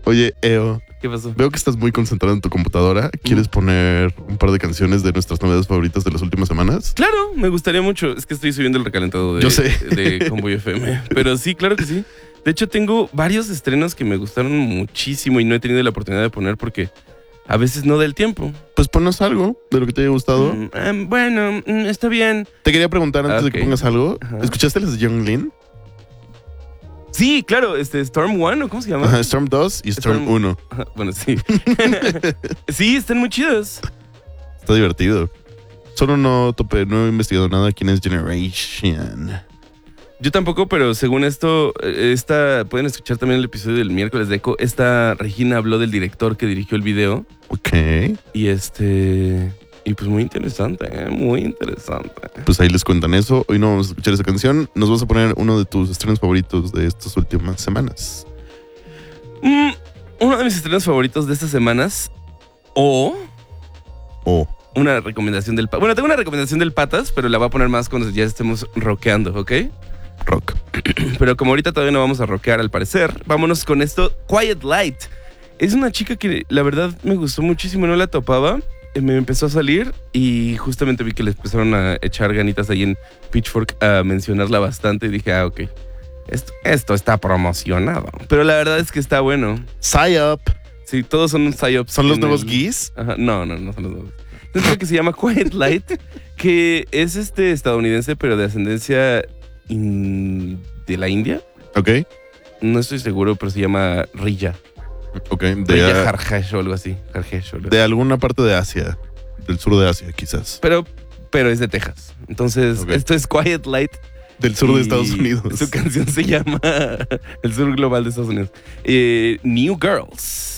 Oye, Eo, ¿Qué pasó? veo que estás muy concentrado en tu computadora. ¿Quieres poner un par de canciones de nuestras novedades favoritas de las últimas semanas? Claro, me gustaría mucho. Es que estoy subiendo el recalentado Yo sé. de Convoy FM. Pero sí, claro que sí. De hecho, tengo varios estrenos que me gustaron muchísimo y no he tenido la oportunidad de poner porque a veces no da el tiempo. Pues ponnos algo de lo que te haya gustado. Bueno, está bien. Te quería preguntar antes de que Ok. pongas algo. Ajá. ¿Escuchaste las de Young Lin? Sí, claro, Storm One, ¿o cómo se llama? Ajá, Storm 2 y Storm 1. Ajá, bueno, sí. Sí, están muy chidas. Está divertido. Solo no he investigado nada quién es Generation. Yo tampoco, pero según esto, pueden escuchar también el episodio del miércoles de Eco. Esta Regina habló del director que dirigió el video. Ok. Y pues muy interesante, muy interesante. Pues ahí les cuentan eso. Hoy no vamos a escuchar esa canción. Nos vas a poner uno de tus estrenos favoritos de estas últimas semanas. Uno de mis estrenos favoritos de estas semanas o Oh, una recomendación del... Bueno, tengo una recomendación del Patas, pero la voy a poner más cuando ya estemos rockeando, ¿ok? rock. Pero como ahorita todavía no vamos a rockear al parecer, vámonos con esto. Quiet Light. Es una chica que la verdad me gustó muchísimo, no la topaba. Me empezó a salir y justamente vi que le empezaron a echar ganitas ahí en Pitchfork a mencionarla bastante y dije, ok, esto está promocionado. Pero la verdad es que está bueno. Psy-Up. Sí, todos son un psyops. ¿Son los nuevos Geese? Ajá, no son los nuevos. Es una que se llama Quiet Light, que es estadounidense, pero de ascendencia de la India. Ok. No estoy seguro, pero se llama Riya. Ok. Riya Harjesh o algo así. Harjesh o algo así. De alguna parte de Asia. Del sur de Asia, quizás. Pero es de Texas. Entonces, Ok. esto es Quiet Light. Del sur y de Estados Unidos. Su canción se llama el sur global de Estados Unidos. New Girls.